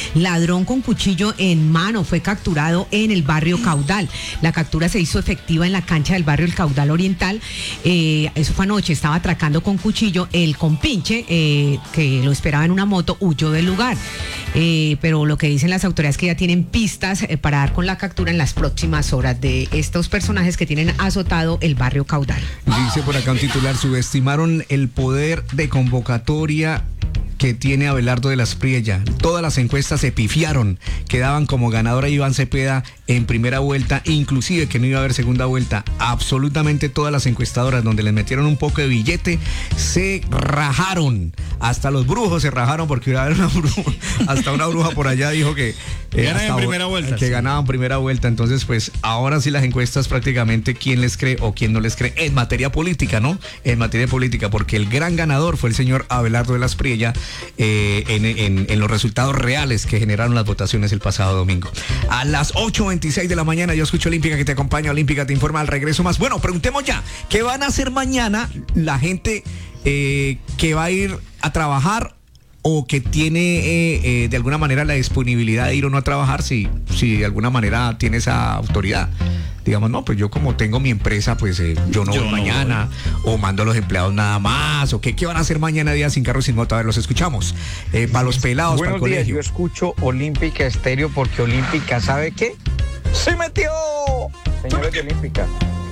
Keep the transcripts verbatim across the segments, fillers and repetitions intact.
ladrón con cuchillo en mano, fue capturado en el barrio Caudal. La captura se hizo efectiva en la cancha del barrio El Caudal Oriental. Eh, eso fue anoche, estaba atracando con cuchillo. El compinche, eh, que lo esperaba en una moto, huyó del lugar. Eh, pero lo que dicen las autoridades es que ya tienen pistas eh, para dar con la captura en las próximas horas de estos personajes que tienen azotado el barrio Caudal. Dice por acá un titular: subestimaron el poder de convocatoria que tiene Abelardo de las Priella. Todas las encuestas se pifiaron, quedaban como ganadora Iván Cepeda en primera vuelta, inclusive que no iba a haber segunda vuelta. Absolutamente todas las encuestadoras donde les metieron un poco de billete se rajaron, hasta los brujos se rajaron, porque iba a haber una bruja, hasta una bruja por allá dijo que eh, ganan en primera vuelta, que sí. ganaban primera vuelta. Entonces pues ahora sí las encuestas prácticamente quién les cree o quién no les cree en materia política, ¿no? En materia política, porque el gran ganador fue el señor Abelardo de las Priella. Eh, en, en, en los resultados reales que generaron las votaciones el pasado domingo. A las ocho veintiséis de la mañana yo escucho Olímpica que te acompaña, Olímpica te informa, al regreso más. Bueno, preguntemos ya, ¿qué van a hacer mañana la gente eh, que va a ir a trabajar o que tiene eh, eh, de alguna manera la disponibilidad de ir o no a trabajar, si, si de alguna manera tiene esa autoridad? Digamos, no, pues yo como tengo mi empresa, pues eh, yo no yo voy no mañana, voy. O mando a los empleados nada más, o qué, qué van a hacer mañana día sin carro, sin moto. A ver, los escuchamos. Eh, para los pelados, Buenos para el días, colegio. Yo escucho Olímpica Estéreo porque Olímpica, ¿sabe qué? ¡Se metió! Señores de Olímpica,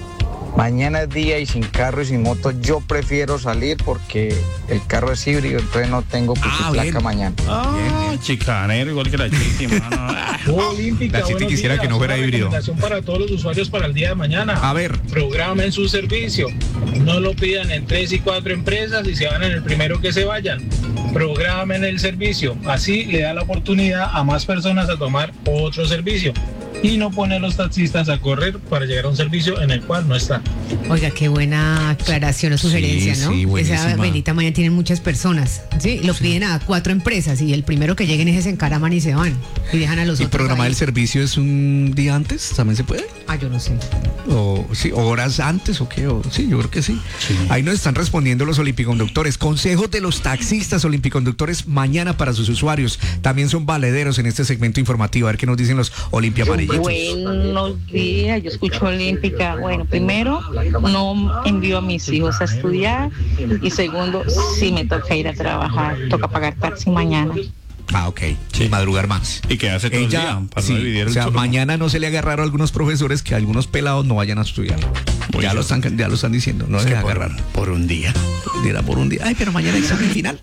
mañana es día y sin carro y sin moto yo prefiero salir porque el carro es híbrido, entonces no tengo ah, placa mañana. Ah, bien, bien. Chicanero, igual que la Chiqui, mano. Olímpica, la Chiqui quisiera días. Que no fuera híbrido. Recomendación para todos los usuarios para el día de mañana. A ver. Programen su servicio. No lo pidan en tres y cuatro empresas y se van en el primero que se vayan. Programen el servicio. Así le da la oportunidad a más personas a tomar otro servicio. Y no pone a los taxistas a correr para llegar a un servicio en el cual no está. Oiga, qué buena aclaración o sugerencia, sí, ¿no? Sí, esa bendita mañana tienen muchas personas, ¿sí? Lo sí. piden a cuatro empresas y el primero que lleguen es se encaraman y se van y dejan a los ¿Y otros. ¿Y programar ahí? El servicio es un día antes? ¿También se puede? Ah, yo no sé. O sí, horas antes o qué, o, sí, yo creo que sí. sí. Ahí nos están respondiendo los olimpiconductores. Consejos de los taxistas olimpiconductores mañana para sus usuarios. También son valederos en este segmento informativo. A ver qué nos dicen los Olimpia amarillitos. Buenos días, yo escucho Olímpica. Bueno, primero, no envío a mis hijos a estudiar y segundo, si me toca ir a trabajar, toca pagar taxi mañana. Ah, ok. Sí. Madrugar más. ¿Y qué hace todo Ella, el día? Para sí, no dividir el o sea, turno. mañana no se le agarraron a algunos profesores que algunos pelados no vayan a estudiar. Muy ya, lo están, ya lo están diciendo, no se agarrar. Por un día. Dirá por un día. Ay, pero mañana examen final.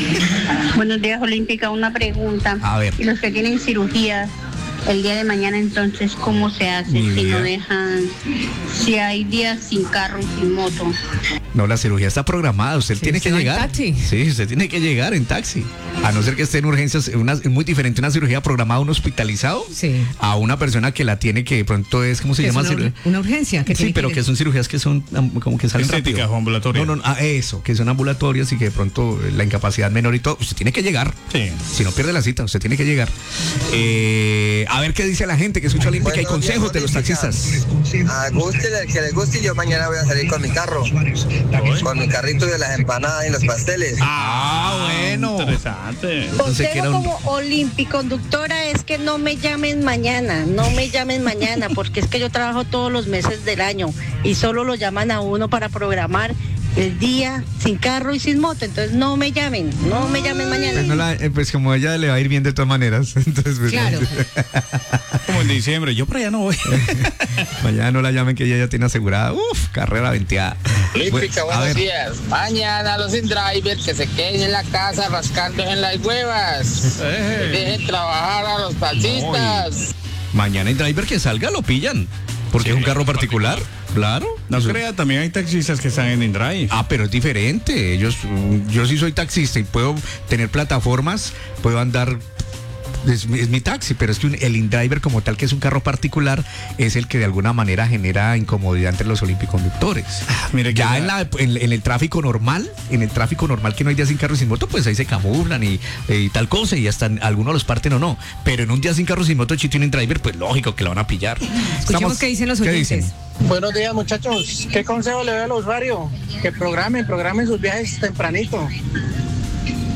Buenos días, Olímpica. Una pregunta. A ver. Y los que tienen cirugía el día de mañana, entonces, ¿cómo se hace Mi si vida. no dejan, si hay días sin carro, sin moto? No, la cirugía está programada, usted sí, tiene que llegar. Taxi. Sí, usted tiene que llegar en taxi. A no ser que esté en urgencias, una, es muy diferente una cirugía programada a un hospitalizado sí. a una persona que la tiene que de pronto es, ¿cómo se llama? Es una, una urgencia. Que sí, pero que, que son cirugías que son como que salen estéticas rápido. O ambulatorias. No, no, ah, eso, que son ambulatorias y que de pronto la incapacidad menor y todo, usted tiene que llegar. Sí. Si no pierde la cita, usted tiene que llegar. Eh, a ver qué dice la gente que escucha Olímpica y consejos de los taxistas. A guste, el que le guste, yo mañana voy a salir con mi carro. ¿Oye? Con mi carrito de las empanadas y los pasteles. Ah, bueno. Interesante. Consejo un... como olimpiconductora es que no me llamen mañana, no me llamen mañana, porque es que yo trabajo todos los meses del año y solo lo llaman a uno para programar el día sin carro y sin moto, entonces no me llamen, no me llamen mañana. Pues, no la, pues como a ella le va a ir bien de todas maneras, entonces pues, claro. Como en diciembre, yo para allá no voy. Mañana no la llamen que ella ya tiene asegurada, uff, carrera venteada. Olímpica, bueno, buenos días. Mañana los in-drivers que se queden en la casa rascando en las huevas. Eh. Dejen trabajar a los taxistas. Uy. Mañana el driver que salga lo pillan. Porque sí, es un carro particular, particular. Claro. No eso. Crea, también hay taxistas que están en InDrive. Ah, pero es diferente. Ellos, yo sí soy taxista y puedo tener plataformas, puedo andar. Es, es mi taxi, pero es que un, el InDriver como tal, que es un carro particular, es el que de alguna manera genera incomodidad entre los olimpiconductores. Ah, mire ya en, la, en, en el tráfico normal, en el tráfico normal que no hay día sin carro y sin moto, pues ahí se camuflan y, y tal cosa, y hasta algunos los parten o no. Pero en un día sin carro y sin moto, si tiene un driver, pues lógico que lo van a pillar. Escuchemos Estamos, qué dicen los oyentes. Dicen? Buenos días, muchachos. ¿Qué consejo le doy al usuario? Que programen, programen sus viajes tempranito.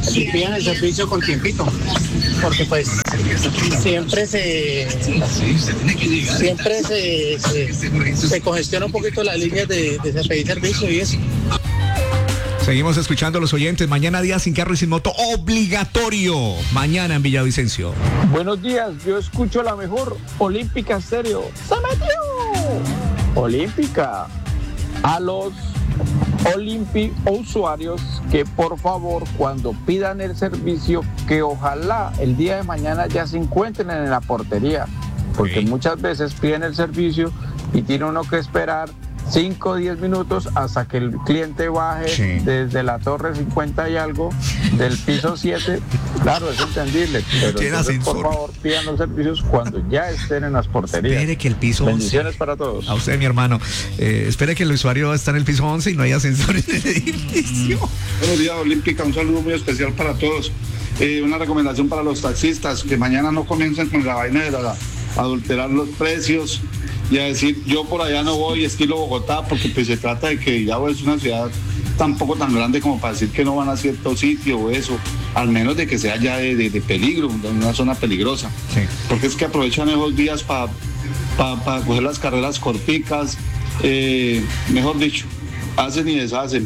y pidan el servicio con tiempito, porque pues siempre se siempre se, se, se congestiona un poquito las líneas de, de pedir servicio y eso. Seguimos escuchando a los oyentes. Mañana día sin carro y sin moto obligatorio. Mañana en Villavicencio. Buenos días, yo escucho la mejor Olímpica Estéreo. ¡Se metió! Olímpica. A los Olympi usuarios que por favor cuando pidan el servicio que ojalá el día de mañana ya se encuentren en la portería. Porque okay. muchas veces piden el servicio y tiene uno que esperar cinco o diez minutos hasta que el cliente baje sí. desde la torre cincuenta y algo del piso siete. Claro, es entendible, pero entonces, por favor pidan los servicios cuando ya estén en las porterías. Espere que el piso Bendiciones once. Para todos. A usted, mi hermano. Eh, espere que el usuario está en el piso once y no hay ascensor en el edificio. Mm. Buenos días, Olímpica. Un saludo muy especial para todos. Eh, una recomendación para los taxistas, que mañana no comiencen con la vaina de la, adulterar los precios y a decir yo por allá no voy estilo Bogotá, porque pues se trata de que ya es una ciudad tampoco tan grande como para decir que no van a cierto sitio o eso, al menos de que sea ya de, de, de peligro, de una zona peligrosa, sí. porque es que aprovechan esos días para pa, pa coger las carreras corticas, eh, mejor dicho, hacen y deshacen.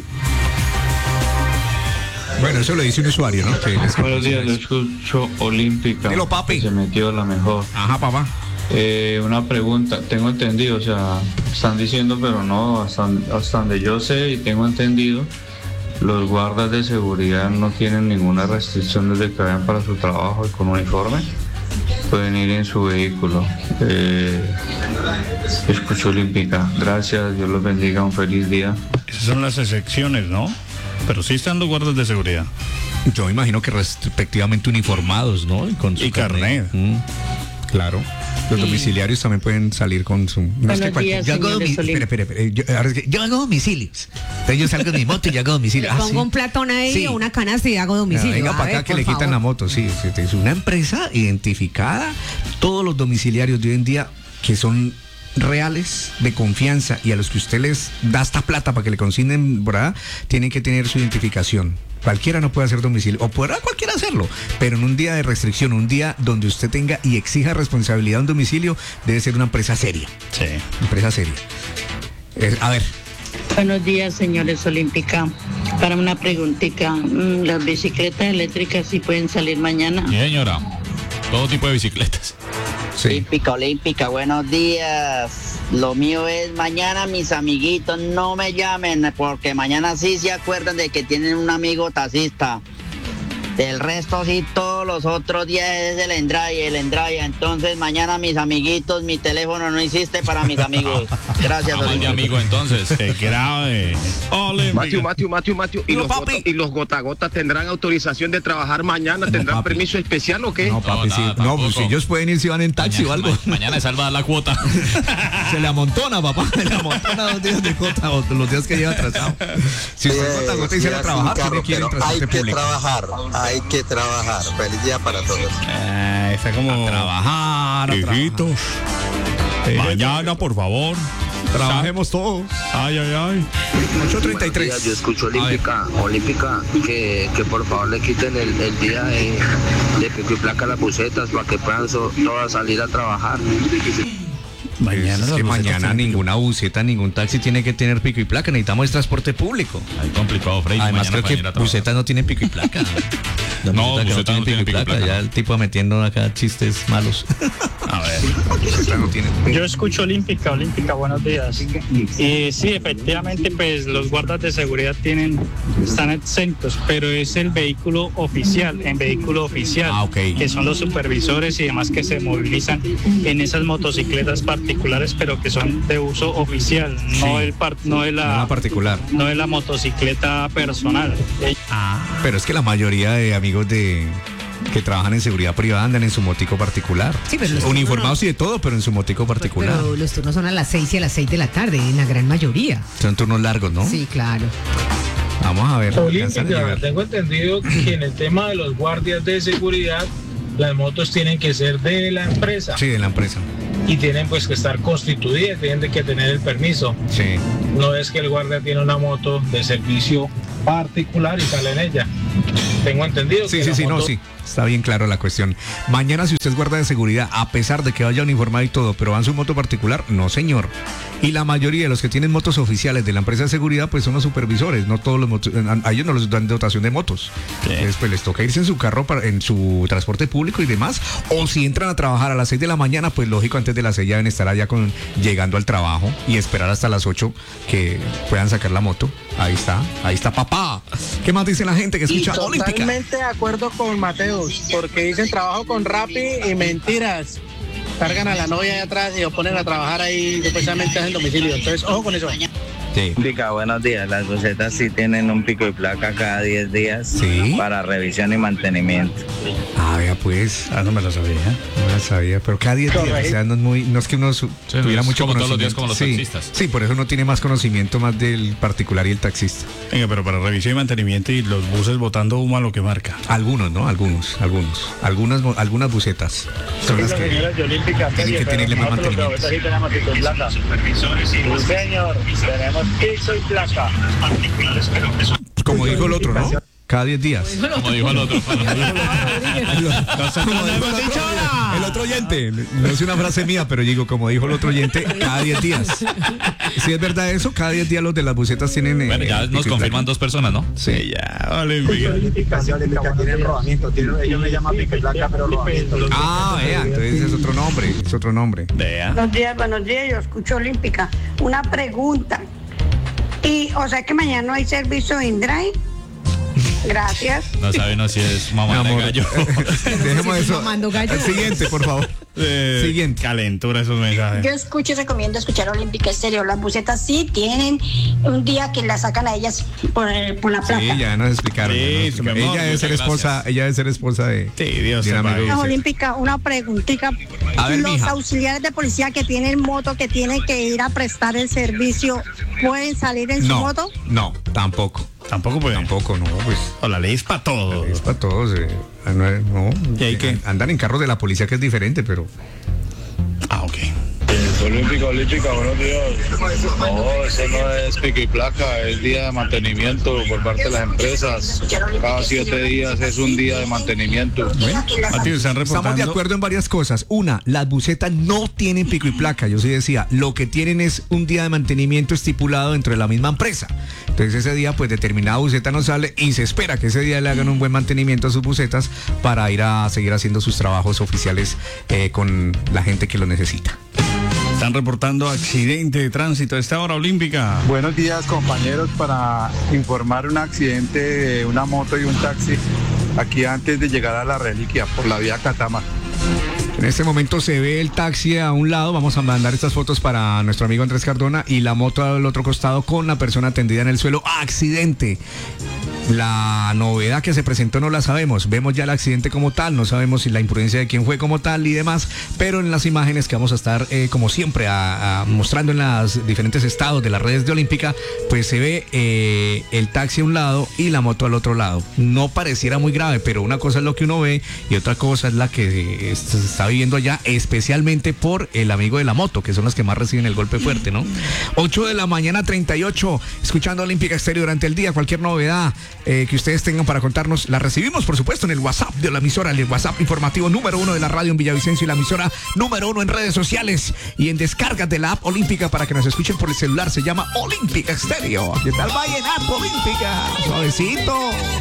Bueno, eso lo dice un usuario, ¿no? Que Buenos días, lo escucho Olímpica. Dilo, papi. Se metió la mejor. Ajá, papá. Eh, una pregunta, tengo entendido, o sea, están diciendo, pero no, hasta, hasta donde yo sé y tengo entendido, los guardas de seguridad no tienen ninguna restricción desde que vayan para su trabajo y con uniforme, pueden ir en su vehículo. Eh, escucho Olímpica, gracias, Dios los bendiga, un feliz día. Esas son las excepciones, ¿no? Pero sí están los guardas de seguridad. Yo imagino que respectivamente uniformados, ¿no? Y con su y carnet. carnet. Mm, claro. Los sí. domiciliarios también pueden salir con su... No es que cualquier... Yo hago domicilios. Espera, espera, espera. Yo, ahora es que yo hago domicilios. Entonces yo salgo de mi moto y yo hago domicilio. Le ah, pongo sí. un platón ahí sí. o una canasta y hago domicilio. No, venga a para ver, acá que le favor. quitan la moto. Sí, es una empresa identificada. Todos los domiciliarios de hoy en día que son reales, de confianza y a los que usted les da esta plata para que le consignen, ¿verdad? Tienen que tener su identificación. Cualquiera no puede hacer domicilio, o podrá cualquiera hacerlo, pero en un día de restricción, un día donde usted tenga y exija responsabilidad de un domicilio, debe ser una empresa seria. Sí. Empresa seria. Eh, a ver. Buenos días, señores Olímpica. Para una preguntita, ¿las bicicletas eléctricas sí pueden salir mañana? Sí, señora. Todo tipo de bicicletas. Sí. Olímpica, Olímpica, buenos días. Lo mío es mañana, mis amiguitos, no me llamen, porque mañana sí se acuerdan de que tienen un amigo taxista. Del resto sí, todos los otros días es el Endraya, el Endraya. Entonces mañana, mis amiguitos, mi teléfono no existe para mis amigos. Gracias, ah, mi amigo, entonces. Qué grave. Matthew, Matthew, Matthew, Matthew. ¿Y, no, los gota, ¿Y los gota gota tendrán autorización de trabajar mañana? ¿Tendrán no, permiso especial o qué? No, papi, no, sí. Nada, no pues si ellos pueden ir si van en taxi mañana, o algo. Ma mañana es salvada la cuota. Se le amontona, papá. Se le amontona dos días de cuota, o los días que lleva atrasado. Si usted gota gota y sale a trabajar, tiene que ir en transporte público. Hay que trabajar. Hay que trabajar. Feliz día para todos. Eh, está como a trabajar, a hijitos. Eh, mañana, por favor. Trabajemos todos. Ay, ay, ay. ocho treinta y tres. Días, yo escucho Olímpica, Olímpica, que, que por favor le quiten el, el día de, de pico y placa a las busetas para que puedan so, todas salir a trabajar. Mañana es que mañana ninguna buseta, ningún taxi tiene que tener pico y placa. Necesitamos el transporte público. Ay, complicado, Frey. Además creo que busetas no tienen pico y placa. No, no busetas no tienen pico y placa. Ya el tipo metiendo acá chistes malos. A ver. No tiene... Yo escucho Olímpica, Olímpica, buenos días. Y sí, efectivamente, pues los guardas de seguridad tienen, están exentos, pero es el vehículo oficial, en vehículo oficial, ah, okay. que son los supervisores y demás que se movilizan en esas motocicletas particulares, pero que son de uso oficial, sí. no el par, no de la, no la particular, no de la motocicleta personal. Ah, pero es que la mayoría de amigos de que trabajan en seguridad privada andan en su motico particular. Sí, pero uniformados no... y de todo, pero en su motico particular. Pero los turnos son a las seis y a las seis de la tarde, en la gran mayoría. Son turnos largos, ¿no? Sí, claro. Vamos a ver. Olímpica, tengo entendido que en el tema de los guardias de seguridad, las motos tienen que ser de la empresa. Sí, de la empresa. Y tienen pues que estar constituidas, tienen que tener el permiso. Sí. No es que el guardia tiene una moto de servicio particular y sale en ella. Tengo entendido. Sí, que sí, la sí, moto... no, sí. Está bien claro la cuestión. Mañana, si usted es guarda de seguridad, a pesar de que vaya uniformado y todo, pero va en su moto particular, no, señor. Y la mayoría de los que tienen motos oficiales de la empresa de seguridad, pues son los supervisores. No todos los motos, a ellos no les dan dotación de motos. Sí. Entonces, pues les toca irse en su carro, para, en su transporte público y demás. O si entran a trabajar a las seis de la mañana, pues lógico, antes de las seis ya deben estar allá con, llegando al trabajo y esperar hasta las ocho que puedan sacar la moto. Ahí está, ahí está papá. ¿Qué más dice la gente que escucha y Olímpica? Totalmente de acuerdo con Mateus, porque dicen trabajo con Rappi y mentiras. Cargan a la novia ahí atrás y los ponen a trabajar ahí supuestamente en el domicilio. Entonces, ojo con eso. Sí. Olímpica, buenos días. Las busetas sí tienen un pico y placa cada diez días ¿Sí? para revisión y mantenimiento. Ah, vea pues. Ah, no me lo sabía. No lo sabía, pero cada diez días. O sea, no es, muy, no es que uno su, sí, tuviera es mucho como conocimiento. Todos los días como los sí, taxistas. Sí, por eso uno tiene más conocimiento más del particular y el taxista. Venga, pero para revisión y mantenimiento y los buses botando humo a lo que marca. Algunos, ¿no? Algunos, algunos. Algunas, algunas busetas son las que tienen que tenerle más mantenimiento. Sí, señor, tenemos piso y placa. Como dijo el otro, ¿no? Cada diez días. Como dijo el otro. Como dijo el otro oyente. No es una frase mía, pero digo, como dijo el otro oyente, cada diez días. Si es verdad eso, cada diez días los de las busetas tienen... Bueno, ya eh, nos confirman dos personas, ¿no? Sí, ya, Olímpica. Tienen rodamiento. Ellos me llaman pico y placa, pero rodamiento. Ah, vea, entonces es otro nombre, es otro nombre. Vea. Buenos días, buenos días, yo escucho Olímpica. Una pregunta. Y, o sea que mañana no hay servicio en Drive. Gracias. No sabe no si es mamá de gallo. Dejemos Si es eso. mamando gallo. El siguiente, por favor. Eh, Siguiente. Calentura esos mensajes. Yo escucho y recomiendo escuchar Olímpica Estéreo. Las busetas sí tienen un día que la sacan a ellas por, el, por la placa. Sí, ya nos explicaron. Sí, ya nos explicaron. mi amor, ella debe ser muchas esposa, gracias. ella debe ser esposa de, Sí, Dios de un te amigo. pague. de usted. Olímpica, una preguntita. A ver, Los mija. auxiliares de policía que tienen moto, que tienen que ir a prestar el servicio, ¿pueden salir en su No, moto? no, tampoco. Tampoco puede. Tampoco, no, pues. O la ley es para todos. Es para todos. Eh. No, no. ¿Y ahí qué? Andan en carros de la policía, que es diferente, pero. Ah, ok. Olímpica, Olímpica, buenos días. No, eso no es pico y placa, es día de mantenimiento por parte de las empresas. Cada siete días es un día de mantenimiento. Mati, están reportando. Estamos de acuerdo en varias cosas. Una, las busetas no tienen pico y placa. Yo sí decía, lo que tienen es un día de mantenimiento estipulado dentro de la misma empresa. Entonces ese día, pues determinada buseta no sale y se espera que ese día le hagan un buen mantenimiento a sus busetas para ir a seguir haciendo sus trabajos oficiales eh, con la gente que lo necesita. Están reportando accidente de tránsito a esta hora, Olímpica. Buenos días, compañeros, para informar un accidente de una moto y un taxi aquí antes de llegar a La Reliquia por la vía Catama. En este momento se ve el taxi a un lado, vamos a mandar estas fotos para nuestro amigo Andrés Cardona, y la moto al otro costado con la persona tendida en el suelo. ¡Accidente! La novedad que se presentó no la sabemos, vemos ya el accidente como tal, no sabemos si la imprudencia de quién fue como tal y demás, pero en las imágenes que vamos a estar eh, como siempre a, a, mostrando en los diferentes estados de las redes de Olímpica, pues se ve eh, el taxi a un lado y la moto al otro lado. No pareciera muy grave, pero una cosa es lo que uno ve y otra cosa es la que eh, se está viviendo allá, especialmente por el amigo de la moto, que son los que más reciben el golpe fuerte, ¿no? ocho de la mañana, treinta y ocho, escuchando Olímpica Estéreo durante el día. Cualquier novedad eh, que ustedes tengan para contarnos, la recibimos, por supuesto, en el WhatsApp de la emisora, el WhatsApp informativo número uno de la radio en Villavicencio y la emisora número uno en redes sociales y en descargas de la app Olímpica para que nos escuchen por el celular. Se llama Olímpica Estéreo. ¿Qué tal? Vayan a Olímpica. Suavecito.